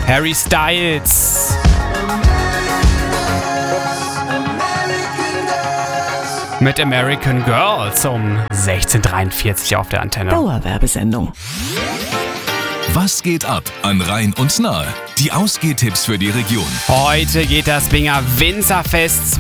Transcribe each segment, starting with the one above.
Harry Styles. Mit American Girls um 16:43 auf der Antenne. Dauerwerbesendung. Was geht ab an Rhein und Nahe? Die Ausgehtipps für die Region. Heute geht das Binger Winzerfest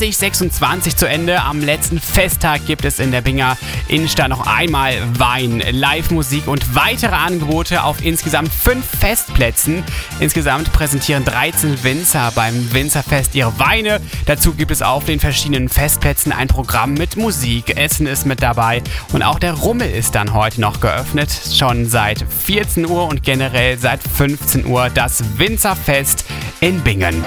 2026 zu Ende. Am letzten Festtag gibt es in der Binger Innenstadt noch einmal Wein, Live-Musik und weitere Angebote auf insgesamt 5 Festplätzen. Insgesamt präsentieren 13 Winzer beim Winzerfest ihre Weine. Dazu gibt es auf den verschiedenen Festplätzen ein Programm mit Musik. Essen ist mit dabei und auch der Rummel ist dann heute noch geöffnet. Schon seit 14 Uhr und generell seit 15 Uhr das Winzerfest in Bingen.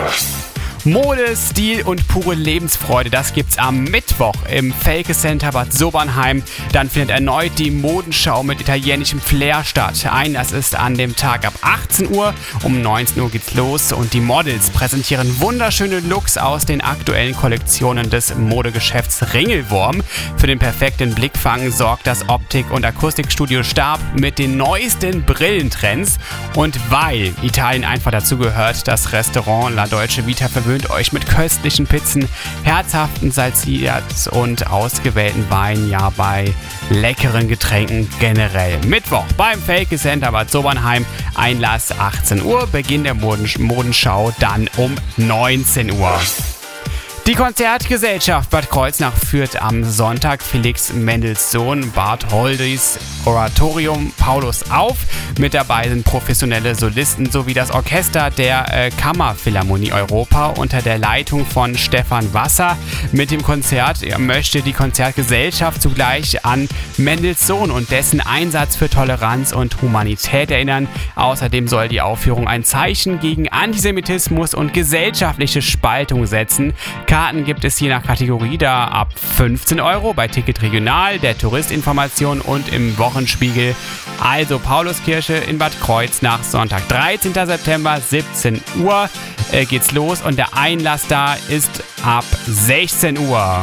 Mode, Stil und pure Lebensfreude, das gibt's am Mittwoch im Felke Center Bad Sobernheim. Dann findet erneut die Modenschau mit italienischem Flair statt. Einlass ist an dem Tag ab 18 Uhr. Um 19 Uhr geht's los und die Models präsentieren wunderschöne Looks aus den aktuellen Kollektionen des Modegeschäfts Ringelwurm. Für den perfekten Blickfang sorgt das Optik- und Akustikstudio Stab mit den neuesten Brillentrends. Und weil Italien einfach dazugehört, das Restaurant La Dolce Vita verwöhnt euch mit köstlichen Pizzen, herzhaften Salsiccias und ausgewählten Weinen, ja bei leckeren Getränken generell. Mittwoch beim Felke Center Bad Sobernheim, Einlass 18 Uhr, Beginn der Modenschau dann um 19 Uhr. Die Konzertgesellschaft Bad Kreuznach führt am Sonntag Felix Mendelssohn Bartholdys Oratorium Paulus auf. Mit dabei sind professionelle Solisten sowie das Orchester der Kammerphilharmonie Europa unter der Leitung von Stefan Wasser. Mit dem Konzert möchte die Konzertgesellschaft zugleich an Mendelssohn und dessen Einsatz für Toleranz und Humanität erinnern. Außerdem soll die Aufführung ein Zeichen gegen Antisemitismus und gesellschaftliche Spaltung setzen. Karten gibt es je nach Kategorie da ab 15 Euro bei Ticket Regional, der Touristinformation und im Wochenspiegel. Also Pauluskirche in Bad Kreuznach, Sonntag 13. September, 17 Uhr geht's los und der Einlass da ist ab 16 Uhr.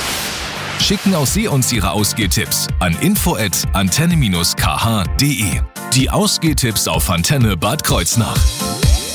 Schicken auch Sie uns Ihre Ausgehtipps an info@antenne-kh.de. Die Ausgehtipps auf Antenne Bad Kreuznach.